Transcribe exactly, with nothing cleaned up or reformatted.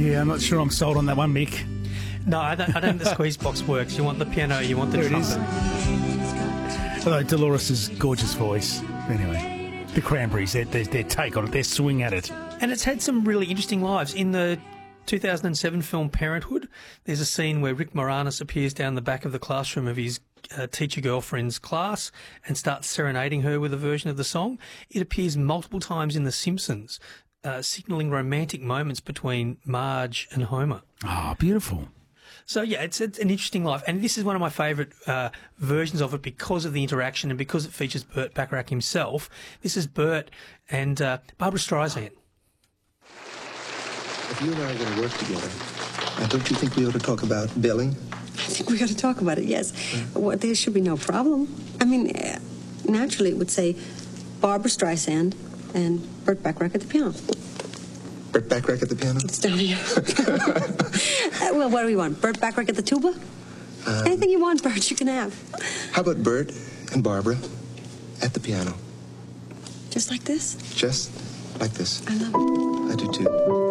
Yeah, I'm not sure I'm sold on that one, Mick. No, I don't, I don't think the squeeze box works. You want the piano, you want the There trumpet. it is. Although Dolores' gorgeous voice. Anyway, the Cranberries, their, their, their take on it, their swing at it. And it's had some really interesting lives. In the two thousand seven film Parenthood, there's a scene where Rick Moranis appears down the back of the classroom of his uh, teacher girlfriend's class and starts serenading her with a version of the song. It appears multiple times in The Simpsons, uh, signalling romantic moments between Marge and Homer. Ah, oh, beautiful. So, yeah, it's, it's an interesting life. And this is one of my favourite uh, versions of it because of the interaction and because it features Burt Bacharach himself. This is Burt and uh, Barbra Streisand. If you and I are going to work together, uh, don't you think we ought to talk about billing? I think we ought to talk about it, yes. Well, there should be no problem. I mean, uh, naturally it would say Barbra Streisand and Burt Bacharach at the piano. Burt Bacharach at the piano? It's down here. uh, well, what do we want? Burt Bacharach at the tuba? Um, Anything you want, Burt, you can have. How about Burt and Barbara at the piano? Just like this? Just like this. I love it. I do too.